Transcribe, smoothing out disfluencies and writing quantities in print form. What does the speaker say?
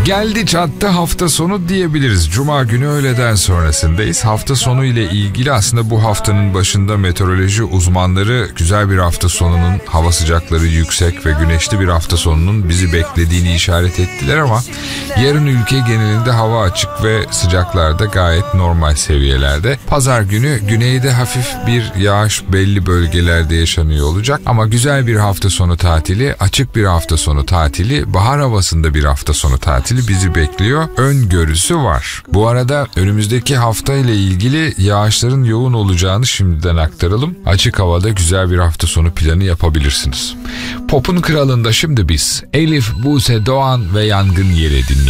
Geldi çattı hafta sonu diyebiliriz. Cuma günü öğleden sonrasındayız. Hafta sonu ile ilgili aslında bu haftanın başında meteoroloji uzmanları güzel bir hafta sonunun, hava sıcakları yüksek ve güneşli bir hafta sonunun bizi beklediğini işaret ettiler ama yarın ülke genelinde hava açık ve sıcaklar da gayet normal seviyelerde. Pazar günü güneyde hafif bir yağış belli bölgelerde yaşanıyor olacak ama güzel bir hafta sonu tatili, açık bir hafta sonu tatili, bahar havasında bir hafta sonu tatili bizi bekliyor. Öngörüsü var. Bu arada önümüzdeki hafta ile ilgili yağışların yoğun olacağını şimdiden aktaralım. Açık havada güzel bir hafta sonu planı yapabilirsiniz. Pop'un kralında şimdi biz Elif, Buse Doğan ve Yangın Yeri dinleyelim.